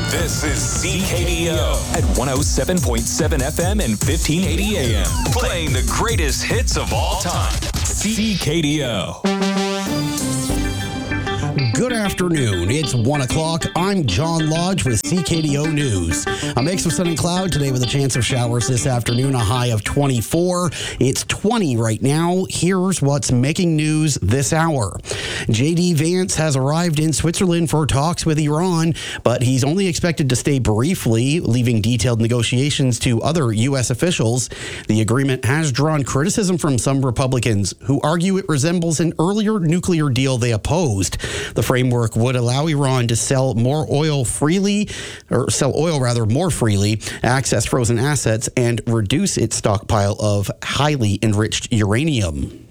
This is CKDO at 107.7 FM and 1580 AM. Playing the greatest hits of all time. CKDO. Good afternoon. It's 1 o'clock. I'm John Lodge with CKDO News. A mix of sun and cloud today with a chance of showers this afternoon, a high of 24. It's 20 right now. Here's what's making news this hour. J.D. Vance has arrived in Switzerland for talks with Iran, but he's only expected to stay briefly, leaving detailed negotiations to other U.S. officials. The agreement has drawn criticism from some Republicans who argue it resembles an earlier nuclear deal they opposed. The framework would allow Iran to sell more oil freely, access frozen assets, and reduce its stockpile of highly enriched uranium.